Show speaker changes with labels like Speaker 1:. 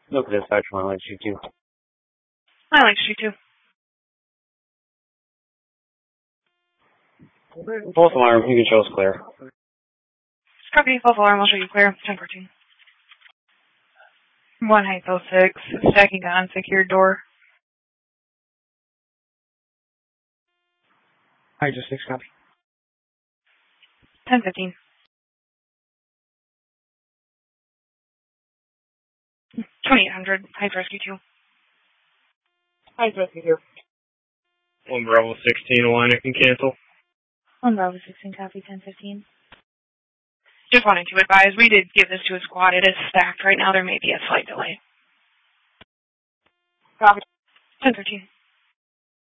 Speaker 1: Look at this actually, I like you too.
Speaker 2: I like you too.
Speaker 1: False alarm, you can show us clear.
Speaker 2: Copy, false alarm, I'll show you clear. 1014. 1806, stacking gun, secured door.
Speaker 1: Hydra 6, copy.
Speaker 2: 1015. 2800, Hydra Rescue 2.
Speaker 1: Hydra Rescue 2.
Speaker 3: 1 Bravo 16, Alina can cancel.
Speaker 2: 1 Bravo 16, copy, 1015. Just wanted to advise, we did give this to a squad. It is stacked right now. There may be a slight delay.
Speaker 1: Copy.
Speaker 2: 1013.